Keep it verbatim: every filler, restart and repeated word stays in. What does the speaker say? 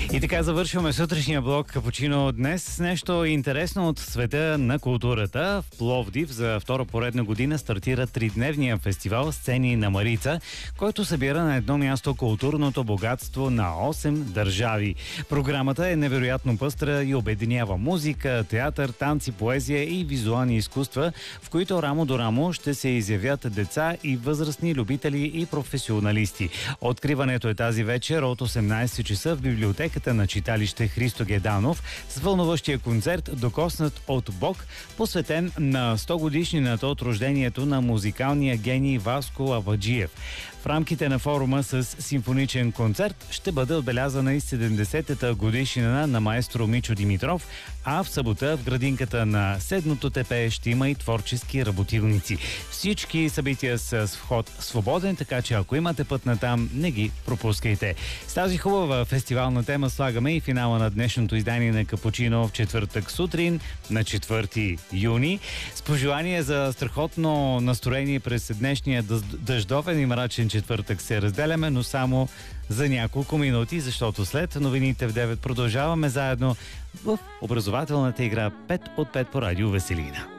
И така завършваме сутрешния блок Капучино днес с нещо интересно от света на културата. В Пловдив за втора поредна година стартира тридневния фестивал Сцени на Марица, който събира на едно място културното богатство на осем държави. Програмата е невероятно пъстра и обединява музика, театър, танци, поезия и визуални изкуства, в които рамо до рамо ще се изявят деца и възрастни любители и професионалисти. Откриването е тази вечер от осемнайсет часа в библиотеката на читалище Христо Геданов с вълнуващия концерт "Докоснат от Бог", посветен на сто годишнината от рождението на музикалния гений Васко Абаджиев. В рамките на форума с симфоничен концерт ще бъде отбелязана и седемдесетата годишнина на маестро Мичо Димитров, а в събота в градинката на Седмото тепе ще има и творчески работилници. Всички събития с вход свободен, така че ако имате път на там, не ги пропускайте. С тази хубава фестивална тема слагаме и финала на днешното издание на Капучино в четвъртък сутрин на четвърти юни. С пожелание за страхотно настроение през днешния дъждовен и мрачен четвъртък се разделяме, но само за няколко минути, защото след новините в девет продължаваме заедно в образователната игра пет от пет по Радио Веселина.